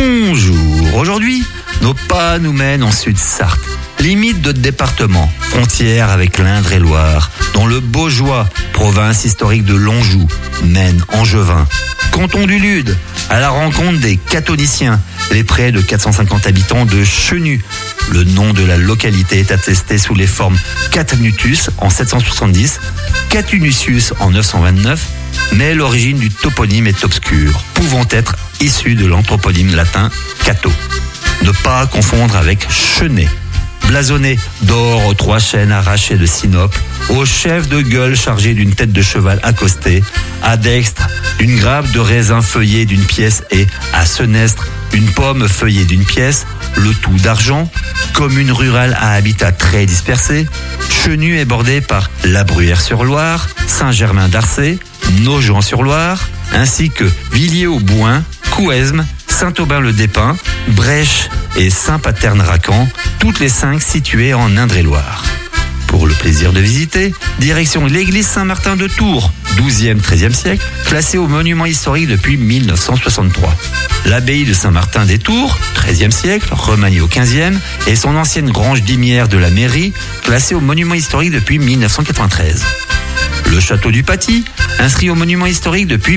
Bonjour. Aujourd'hui, nos pas nous mènent en Sud-Sarthe, limite de département, frontière avec l'Indre-et-Loire, dont le Baugeois, province historique de l'Anjou, mène Angevin. Canton du Lude, à la rencontre des Catoniciens, les près de 450 habitants de Chenu. Le nom de la localité est attesté sous les formes Catanutus en 770, Catunusius en 929, mais l'origine du toponyme est obscure, pouvant être issue de l'anthroponyme latin Cato. Ne pas confondre avec Chenet, blasonné d'or aux 3 chaînes arrachées de sinople, au chef de gueule chargé d'une tête de cheval accostée, à dextre d'une grappe de raisin feuillé d'une pièce et à senestre une pomme feuillée d'une pièce, le tout d'argent. Commune rurale à habitat très dispersé, Chenu est bordé par La Bruyère-sur-Loire, Saint-Germain-d'Arcé, Nogent-sur-Loire, ainsi que Villiers-au-Bouin, Couesme, Saint-Aubin-le-Despins, Brèche et Saint-Paterne-Racan, toutes les 5 situées en Indre-et-Loire. Pour le plaisir de visiter, direction l'église Saint-Martin de Tours, 12e-13e siècle, classée au monument historique depuis 1963. L'abbaye de Saint-Martin des Tours, 13e siècle, remaniée au 15e, et son ancienne grange dîmière de la mairie, classée au monument historique depuis 1993. Le château du Paty, inscrit au monument historique depuis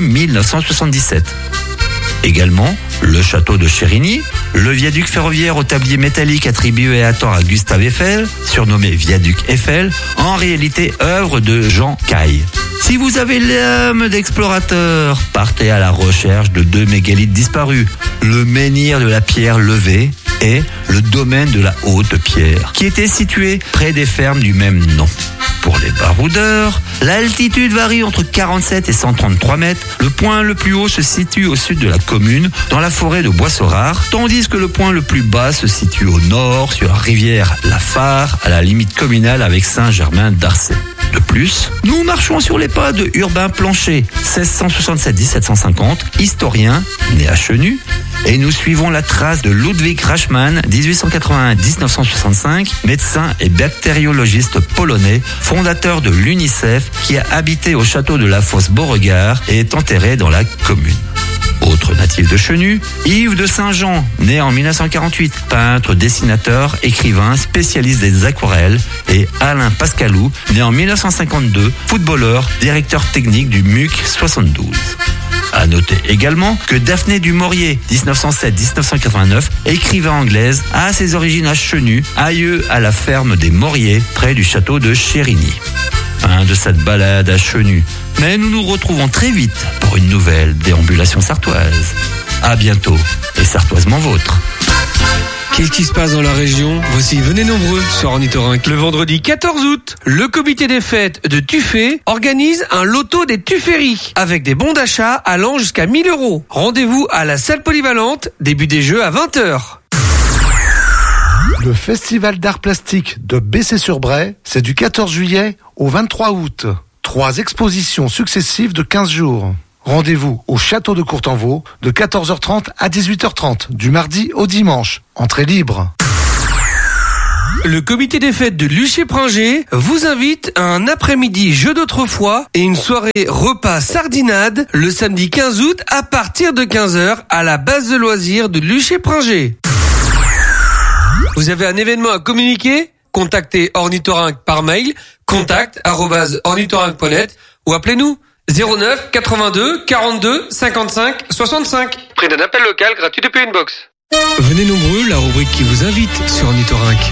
1977. Également, le château de Chérigny, le viaduc ferroviaire au tablier métallique attribué à tort à Gustave Eiffel, surnommé viaduc Eiffel, en réalité œuvre de Jean Caille. Si vous avez l'âme d'explorateur, partez à la recherche de 2 mégalithes disparus, le menhir de la pierre levée et le domaine de la haute pierre, qui était situé près des fermes du même nom. Pour les baroudeurs, l'altitude varie entre 47 et 133 mètres. Le point le plus haut se situe au sud de la commune, dans la forêt de Boisseurard, tandis que le point le plus bas se situe au nord, sur la rivière La Fare, à la limite communale avec Saint-Germain-d'Arcé. De plus, nous marchons sur les pas de Urbain Planchet, 1667-1750, historien, né à Chenu, et nous suivons la trace de Ludwig Rachmann, 1881-1965, médecin et bactériologiste polonais, fondateur de l'UNICEF, qui a habité au château de la Fosse-Beauregard et est enterré dans la commune. Autre natif de Chenu, Yves de Saint-Jean, né en 1948, peintre, dessinateur, écrivain, spécialiste des aquarelles, et Alain Pascalou, né en 1952, footballeur, directeur technique du MUC 72. À noter également que Daphné du Maurier, 1907-1989, écrivain anglaise, a ses origines à Chenu, aïeux à la ferme des Mauriers, près du château de Chérigny. Fin de cette balade à Chenu. Mais nous nous retrouvons très vite pour une nouvelle déambulation sartoise. À bientôt et sartoisement vôtre. Qu'est-ce qui se passe dans la région? Voici Venez nombreux sur Ornithorynque. Le vendredi 14 août, le comité des fêtes de Tuffet organise un loto des Tufferis avec des bons d'achat allant jusqu'à 1 000 €. Rendez-vous à la salle polyvalente, début des jeux à 20h. Le Festival d'art plastique de Bessay-sur-Bray, c'est du 14 juillet au 23 août. 3 expositions successives de 15 jours. Rendez-vous au château de Courtenvaux de 14h30 à 18h30, du mardi au dimanche. Entrée libre. Le comité des fêtes de Luché-Pringé vous invite à un après-midi jeu d'autrefois et une soirée repas sardinade le samedi 15 août à partir de 15h à la base de loisirs de Luché-Pringé. Vous avez un événement à communiquer? Contactez Ornithorynque par mail contact@ornithorynque.net ou appelez-nous 09 82 42 55 65. Prix d'un appel local gratuit depuis une box. Venez nombreux, la rubrique qui vous invite sur Ornithorynque.